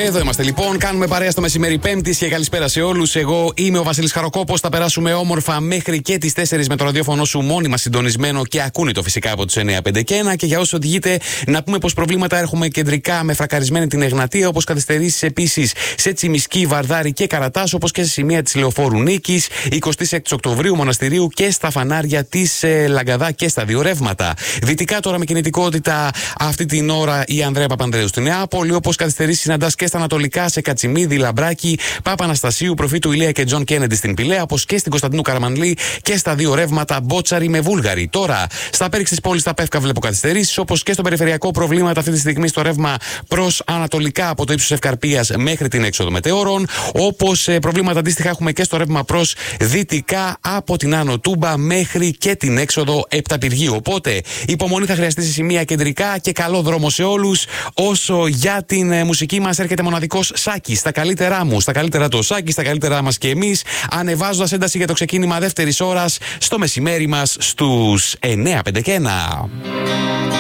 Εδώ είμαστε λοιπόν, κάνουμε παρέα στο μεσημέρι Πέμπτης και καλησπέρα σε όλους. Εγώ είμαι ο Βασίλης Χαροκόπος. Θα περάσουμε όμορφα μέχρι και τις 4 με το ραδιόφωνο σου μόνιμα συντονισμένο και ακούνητο φυσικά από τους 9, 5 και 1. Και για όσους οδηγείτε, να πούμε πως προβλήματα έχουμε κεντρικά με φρακαρισμένη την Εγνατία, όπως καθυστερήσεις επίσης σε Τσιμισκή, Βαρδάρη και Καρατάς, όπως και σε σημεία της Λεωφόρου Νίκης, 26 Οκτωβρίου, Μοναστηρίου και στα φανάρια της Λαγκαδά και στα δύο ρεύματα. Δυτικά τώρα με κινητικότητα αυτή την ώρα η Ανδρέα Παπανδρέου στη Νεάπολη, όπως καθυστερήσεις συναντάς και στα ανατολικά σε Κατσιμίδη, Λαμπράκη, Πάπα Αναστασίου, Προφήτου Ηλία και Τζον Κέννεντι στην Πηλαία, όπως και στην Κωνσταντίνου Καραμανλή και στα δύο ρεύματα Μπότσαρη με Βούλγαρη. Τώρα στα πέριξ της πόλης στα Πεύκα βλέπω καθυστερήσεις, όπως και στο περιφερειακό προβλήματα αυτή τη στιγμή στο ρεύμα προς ανατολικά από το ύψος Ευκαρπίας μέχρι την έξοδο Μετεώρων, όπως προβλήματα αντίστοιχα έχουμε και στο ρεύμα προς δυτικά από την Άνω Τούμπα μέχρι και την έξοδο Επταπηργίου. Οπότε υπομονή θα χρειαστεί σε σημεία κεντρικά και καλό δρόμο σε όλους. Όσο για την μουσική μας έρχεται μοναδικός Σάκης, στα καλύτερά μου, στα καλύτερα του Σάκη, στα καλύτερά μας και εμείς, ανεβάζοντας ένταση για το ξεκίνημα δεύτερης ώρας στο μεσημέρι μας στους 9, 5 και 1.